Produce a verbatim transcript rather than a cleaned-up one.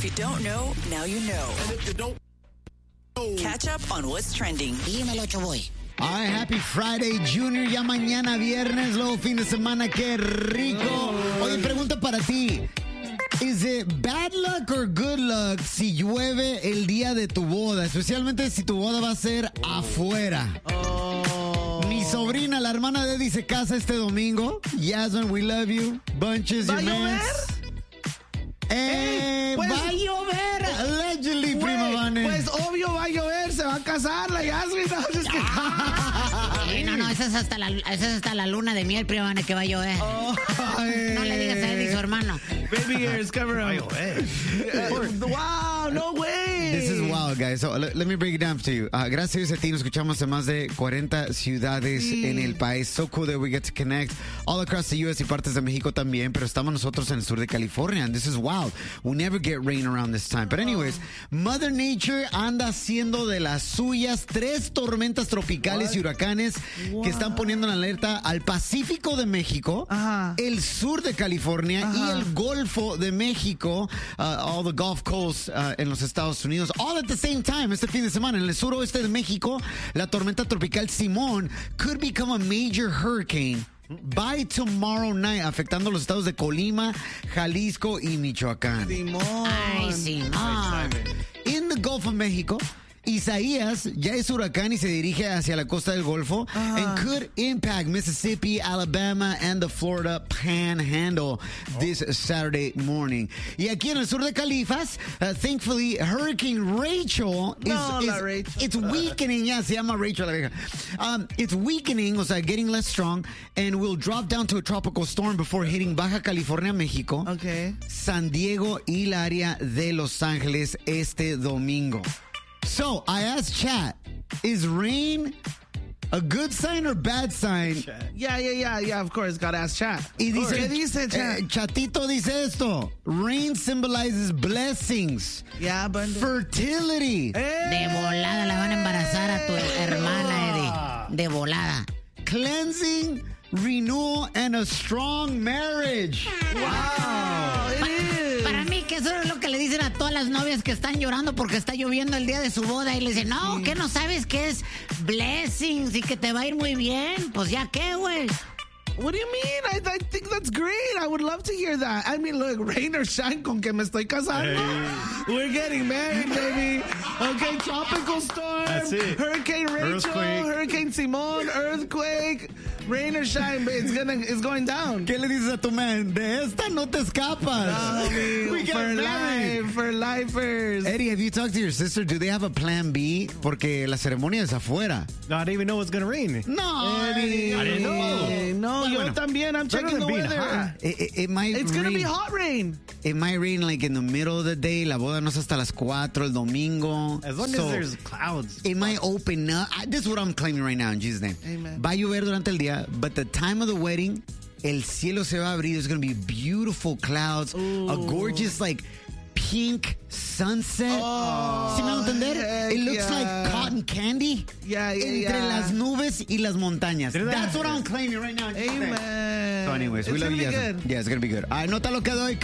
you don't know, now you know. And if you don't know. Catch up on what's trending. Dímelo, Choboy. Ay, happy Friday, Junior. Ya mañana viernes, luego fin de semana. ¡Qué rico! Oye, pregunta para ti. Is it bad luck or good luck si llueve el día de tu boda? Especialmente si tu boda va a ser afuera. Oh. Mi sobrina, la hermana de Eddie, se casa este domingo. Yasmin, we love you. Bunches, ¿Va your a mans. llover? Eh, pues, va a llover. Allegedly, Pues, prima Vane. pues obvio va a llover, se va a casar la Yasmin. No, es que... Sí, no, no, esa es hasta la, esa es hasta la luna de miel, prima Vane, que va a llover. Oh, No le digas a Eddie, su hermano. Baby ears, cover up. Wow, no way. This is wild, guys. So let, let me break it down to you. Uh, gracias a ti nos escuchamos en más de cuarenta ciudades sí. en el país. So cool that we get to connect all across the U S y partes de México también. Pero estamos nosotros en el sur de California. And this is wild. We never get rain around this time. But anyways, Mother Nature anda haciendo de las suyas. Tres tormentas tropicales What? y huracanes What? que están poniendo en alerta al Pacífico de México, Ajá. el sur de California Ajá. y el Golfo de México. Uh, all the Gulf Coast uh, en los Estados Unidos. All at the same time. Este fin de semana en el suroeste de México, la tormenta tropical Simón could become a major hurricane by tomorrow night, afectando los estados de Colima, Jalisco y Michoacán. Simón. Ay, Simón. In the Gulf of Mexico, Isaías ya es huracán y se dirige hacia la costa del Golfo uh-huh. and could impact Mississippi, Alabama, and the Florida Panhandle oh. this Saturday morning. Y aquí en el sur de Califas, uh, thankfully, Hurricane Rachel is, no, is la Rachel. it's weakening. Yeah, se llama Rachel la vieja. Um, it's weakening, o sea, getting less strong, and will drop down to a tropical storm before hitting Baja California, México, okay. San Diego y el área de Los Ángeles este domingo. So, I asked Chat, is rain a good sign or bad sign? Yeah, yeah, yeah, yeah, of course, gotta ask Chat. Y dice, ¿Qué dice Chat? Eh, Chatito dice esto, rain symbolizes blessings, yeah, abundance. fertility. Hey. De volada la van a embarazar a tu hermana, Eddie. De volada. Cleansing, renewal, and a strong marriage. Wow, it is. Para mí que eso es lo que le dicen a todas las novias que están llorando porque está lloviendo el día de su boda y le dicen, no, que no sabes qué es blessings y que te va a ir muy bien. Pues ya qué, güey. What do you mean? I, I think that's great. I would love to hear that. I mean, look, rain or shine, con que me estoy casando. Hey. We're getting married, baby. Okay, tropical storm. That's it. Hurricane Rachel, Earthquake. Hurricane Simón, earthquake. Rain or shine, but it's gonna, it's going down. ¿Qué le dices a tu man? De esta no te escapas. No, homie, We for life, for lifers. Eddie, have you talked to your sister? Do they have a plan B? Porque la ceremonia es afuera. No, I didn't even know it was going to rain. No, Eddie. I didn't know. No, Well, yo bueno. también. I'm checking the being weather. hot. It, it, it might It's rain. gonna be hot rain. It might rain like in the middle of the day. La boda no es hasta las cuatro el domingo. As long So, as there's clouds. it might open up. I, this is what I'm claiming right now in Jesus' name. Amen. Va a llover durante el día, but the time of the wedding, el cielo se va a abrir. There's going to be beautiful clouds, Ooh. a gorgeous like pink sunset. Oh, ¿Sí me van a entender? heck It looks yeah. like cotton candy Yeah, yeah, entre yeah. las nubes y las montañas. Didn't That's that- what I'm claiming right now in Jesus' name. Amen. So anyways, it's we love gonna you be guys. good. Yeah, it's going to be good. All right, nota lo que doy.